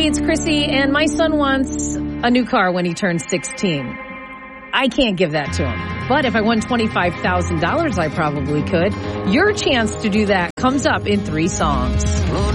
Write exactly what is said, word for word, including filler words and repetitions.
Hey, it's Chrissy, and my son wants a new car when he turns sixteen. I can't give that to him. But if I won twenty-five thousand dollars, I probably could. Your chance to do that comes up in three songs.